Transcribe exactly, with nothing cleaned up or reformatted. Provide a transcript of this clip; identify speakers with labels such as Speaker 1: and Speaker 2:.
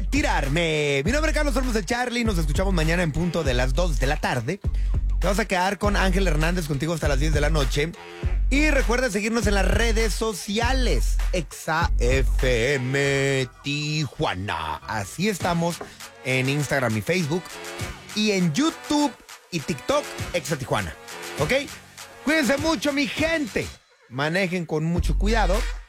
Speaker 1: retirarme. Mi nombre es Carlos Olmos de Charlie. Nos escuchamos mañana en punto de las dos de la tarde. Te vas a quedar con Ángel Hernández contigo hasta las diez de la noche. Y recuerda seguirnos en las redes sociales. Exa F M Tijuana. Así estamos en Instagram y Facebook. Y en YouTube y TikTok, Exa Tijuana. ¿Ok? Cuídense mucho, mi gente. Manejen con mucho cuidado.